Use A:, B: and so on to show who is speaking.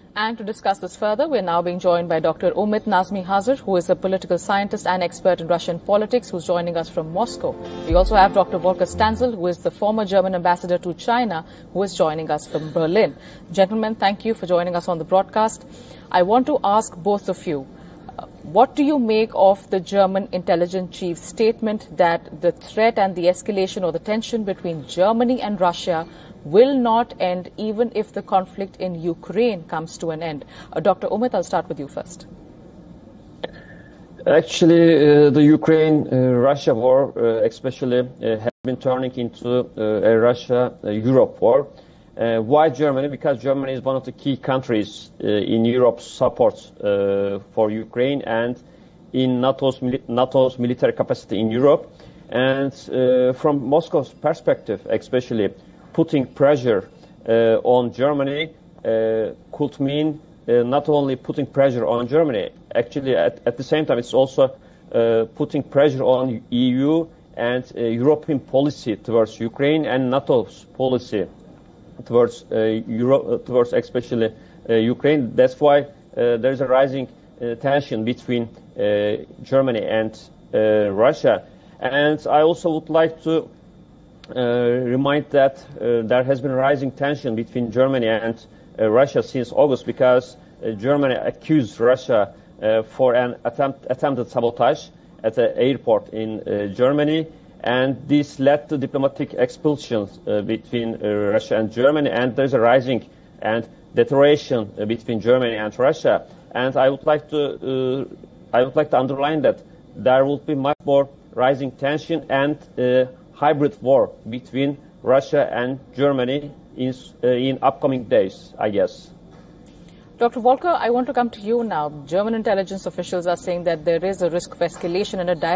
A: And to discuss this further, we're now being joined by Dr. Umit Nazmi Hazar, who is a political scientist and expert in Russian politics, who's joining us from Moscow. We also have Dr. Volker Stanzel, who is the former German ambassador to China, who is joining us from Berlin. Gentlemen, thank you for joining us on the broadcast. I want to ask both of you, what do you make of the German intelligence chief's statement that the threat and the escalation or the tension between Germany and Russia will not end even if the conflict in Ukraine comes to an end? Dr. Umit, I'll start with you first.
B: Actually, the Ukraine-Russia war especially has been turning into a Russia-Europe war. Why Germany? Because Germany is one of the key countries in Europe's support for Ukraine and in NATO's military capacity in Europe. And from Moscow's perspective, especially, putting pressure on Germany could mean not only putting pressure on Germany, actually at the same time it's also putting pressure on EU and European policy towards Ukraine and NATO's policy towards towards especially Ukraine. That's why there is a rising tension between Germany and Russia. And I also would like to remind that there has been rising tension between Germany and Russia since August, because Germany accused Russia for an attempted sabotage at the airport in Germany, and this led to diplomatic expulsions between Russia and Germany, and there's a rising and deterioration between Germany and Russia. And I would like to underline that there will be much more rising tension and hybrid war between Russia and Germany in upcoming days, I guess.
A: Dr. Volker, I want to come to you now. German intelligence officials are saying that there is a risk of escalation and a